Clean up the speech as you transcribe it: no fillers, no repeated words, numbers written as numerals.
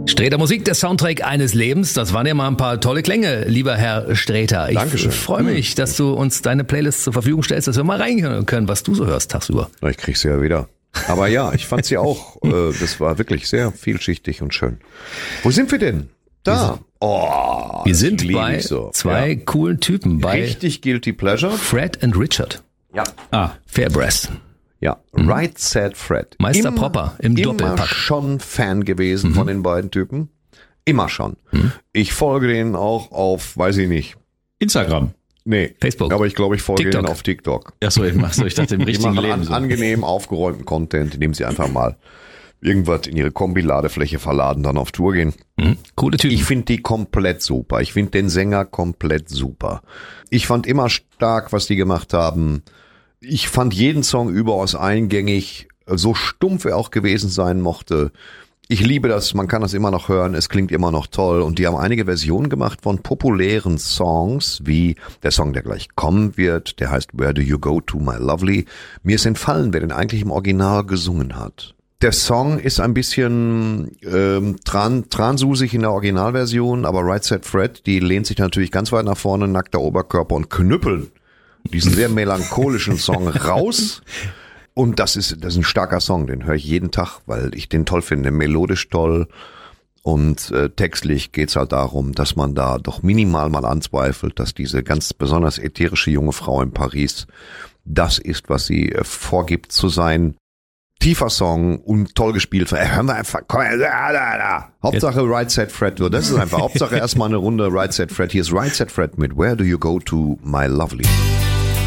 Sträter Musik, der Soundtrack eines Lebens. Das waren ja mal ein paar tolle Klänge, lieber Herr Sträter. Dankeschön. Ich freue mich, dass du uns deine Playlist zur Verfügung stellst, dass wir mal reinhören können, was du so hörst tagsüber. Ich krieg sie ja wieder. Aber ja, ich fand sie auch. Das war wirklich sehr vielschichtig und schön. Wo sind wir denn? Da. Oh, wir sind bei zwei coolen Typen. Bei richtig Guilty Pleasure. Fred and Richard. Ja. Fairbrass. Ja, Right Said Fred. Meister Popper im Doppelpack. Immer schon Fan gewesen von den beiden Typen. Immer schon. Ich folge denen auch auf, weiß ich nicht. Instagram. Nee. Facebook. Aber ich glaube, ich folge denen auf TikTok. Achso, ich dachte im richtigen die Leben. Angenehm aufgeräumten Content, indem sie einfach mal irgendwas in ihre Kombi-Ladefläche verladen, dann auf Tour gehen. Coole Typen. Ich finde die komplett super. Ich finde den Sänger komplett super. Ich fand immer stark, was die gemacht haben. Ich fand jeden Song überaus eingängig, so stumpf er auch gewesen sein mochte. Ich liebe das, man kann das immer noch hören, es klingt immer noch toll. Und die haben einige Versionen gemacht von populären Songs, wie der Song, der gleich kommen wird, der heißt Where Do You Go To My Lovely. Mir ist entfallen, wer den eigentlich im Original gesungen hat. Der Song ist ein bisschen transusig in der Originalversion, aber Right Said Fred, die lehnt sich natürlich ganz weit nach vorne, nackter Oberkörper und knüppeln diesen sehr melancholischen Song raus. Und das ist ein starker Song, den höre ich jeden Tag, weil ich den toll finde, melodisch toll. Und textlich geht's halt darum, dass man da doch minimal mal anzweifelt, dass diese ganz besonders ätherische junge Frau in Paris das ist, was sie vorgibt zu sein. Tiefer Song und toll gespielt. Hören wir einfach, komm, Hauptsache Right Said Fred. Das ist einfach, Hauptsache erstmal eine Runde Right Said Fred. Hier ist Right Said Fred mit Where Do You Go To My Lovely.